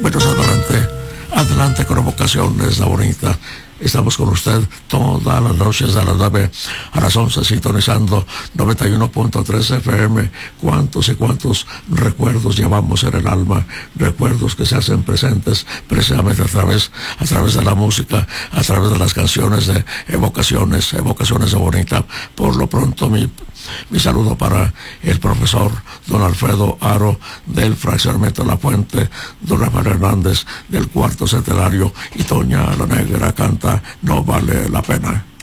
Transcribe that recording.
Bueno, adelante, adelante con Evocaciones, la bonita. Estamos con usted todas las noches de las 9 a las 11, sintonizando 91.3 FM. Cuántos y cuántos recuerdos llevamos en el alma, recuerdos que se hacen presentes precisamente a través de la música, a través de las canciones de Evocaciones de bonita. Por lo pronto, mi saludo para el profesor don Alfredo Aro del Fraccionamiento La Puente, don Rafael Hernández del Cuarto Centenario y Toña la Negra canta No Vale la Pena.